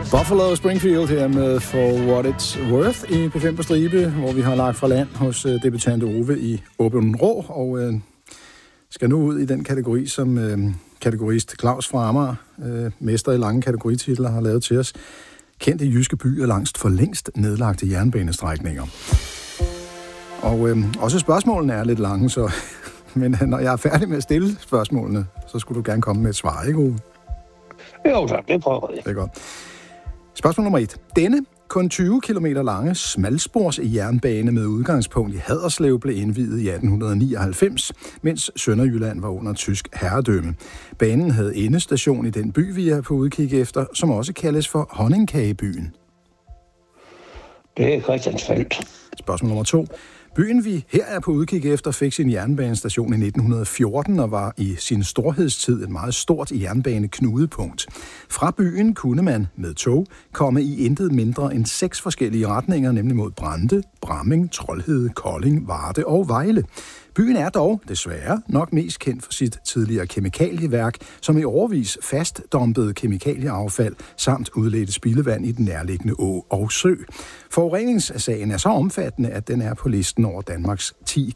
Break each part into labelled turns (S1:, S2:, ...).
S1: Buffalo Springfield her med For What It's Worth i P5 på stribe, hvor vi har lagt fra land hos debutante Ove i Åben Rå, og skal nu ud i den kategori, som kategorist Claus fra Amager, mester i lange kategorititler, har lavet til os. Kendte jyske byer langs for længst nedlagte jernbanestrækninger. Og også spørgsmålene er lidt lange, så men når jeg er færdig med at stille spørgsmålene, så skulle du gerne komme med et svar, ikke Ove?
S2: Jo tak, det prøver jeg.
S1: Det er godt. Spørgsmål nummer 1. Denne kun 20 km lange smalspors jernbane med udgangspunkt i Haderslev blev indviet i 1899, mens Sønderjylland var under tysk herredømme. Banen havde endestation i den by, vi er på udkig efter, som også kaldes for Honningkagebyen.
S2: Det er Christiansfeld.
S1: Spørgsmål nummer 2. Byen, vi her er på udkig efter, fik sin jernbanestation i 1914 og var i sin storhedstid et meget stort jernbaneknudepunkt. Fra byen kunne man med tog komme i intet mindre end 6 forskellige retninger, nemlig mod Brande, Bramming, Troldhede, Kolding, Varde og Vejle. Byen er dog, desværre, nok mest kendt for sit tidligere kemikalieværk, som i årevis fastdumpede kemikalieaffald samt udledte spildevand i den nærliggende å og sø. Forureningssagen er så omfattende, at den er på listen over Danmarks 10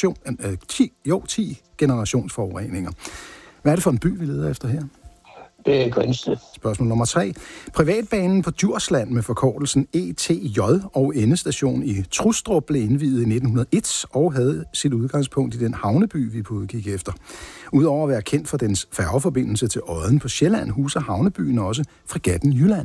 S1: generationsforureninger. Hvad er det for en by, vi leder efter her?
S2: Det er Grindsted.
S1: Spørgsmål nummer 3. Privatbanen på Djursland med forkortelsen ETJ og endestation i Trustrup blev indviet i 1901 og havde sit udgangspunkt i den havneby, vi på udkig efter. Udover at være kendt for dens færgeforbindelse til Odden på Sjælland, huser havnebyen også fregatten Jylland.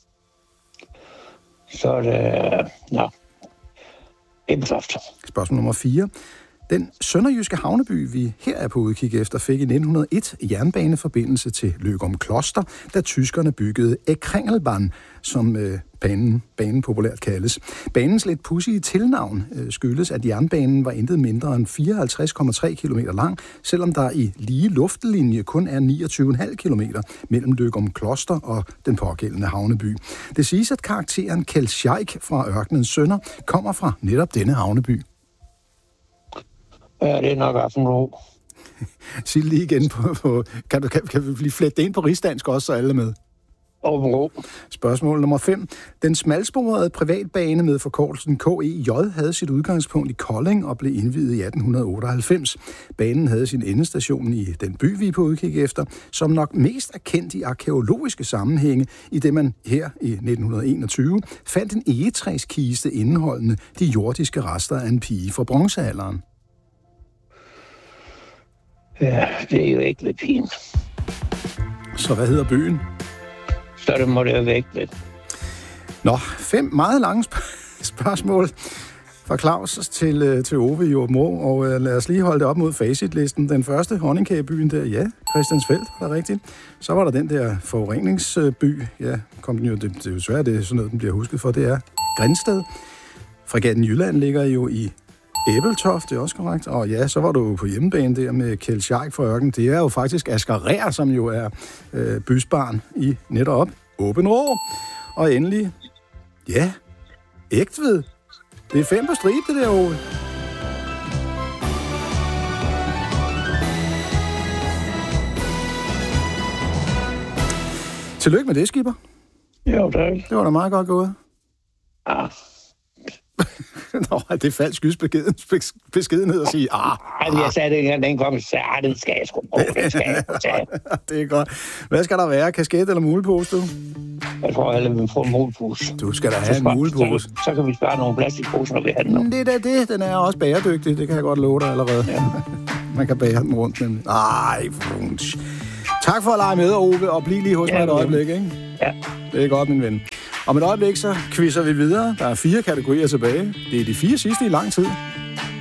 S2: Så er det... Ebeltoft.
S1: Spørgsmål nummer 4. Den sønderjyske havneby, vi her er på udkig efter, fik i 1901 jernbaneforbindelse til Løgum Kloster, da tyskerne byggede Kringelbahn, som banen populært kaldes. Banens lidt pudsige tilnavn skyldes, at jernbanen var intet mindre end 54,3 km lang, selvom der i lige luftlinje kun er 29,5 km mellem Løgum Kloster og den pågældende havneby. Det siges, at karakteren Kjeld Scheik fra Ørkenens Sønner kommer fra netop denne havneby.
S2: Ja, det er nok Aftenro.
S1: Sig lige igen på kan vi blive flettet ind på rigsdansk også, så alle er med?
S2: Aftenro.
S1: Spørgsmål nummer 5. Den smalsporede privatbane med forkortelsen KEJ havde sit udgangspunkt i Kolding og blev indviet i 1898. Banen havde sin endestation i den by, vi er på udkig efter, som nok mest er kendt i arkæologiske sammenhænge, i det man her i 1921 fandt en egetræskiste indeholdende de jordiske rester af en pige fra bronzealderen.
S2: Ja, det er jo ikke lidt fint.
S1: Så hvad hedder byen?
S2: Så det må det jo væk lidt.
S1: Nå, 5 meget lange spørgsmål fra Claus til Ove i Åben Rå, og lad os lige holde det op mod facitlisten. Den første, Honningkagebyen der, ja, Christiansfeld, var rigtigt. Så var der den der forureningsby, ja, kom den jo, det er jo svært, det er sådan noget, den bliver husket for, det er Grindsted. Fregatten Jylland ligger jo i Ebeltoft, det er også korrekt. Og ja, så var du på hjemmebane der med Kjeld Scheik fra Ørken. Det er jo faktisk Asger Rær, som jo er bysbarn i netop Åben Rå. Og endelig, ja, Ægtved. Det er 5 på stribe, det der, Ove. Tillykke med det, skipper.
S2: Jo, tak.
S1: Det var da meget godt gået.
S2: Ja.
S1: Nå, det er falsk beskedenhed at sige,
S2: Jeg sagde det engang, den kom, så den skal jeg sgu bruge, den skal jeg tage.
S1: Det er godt. Hvad skal der være? Kasket eller mulepose, du?
S2: Jeg tror, alle vil få en mulepose.
S1: Du skal da have en mulepose.
S2: Så kan vi spare nogle plastikposer, når vi har den nu.
S1: Det er det. Den er også bæredygtig. Det kan jeg godt love dig allerede. Ja. Man kan bære den rundt. Men... Ej, frunch. Tak for at lege med, Ove, og bliv lige hos mig et øjeblik, ikke?
S2: Ja.
S1: Det er godt, min ven. Om et øjeblik, så quizzer vi videre. Der er 4 kategorier tilbage. Det er de 4 sidste i lang tid.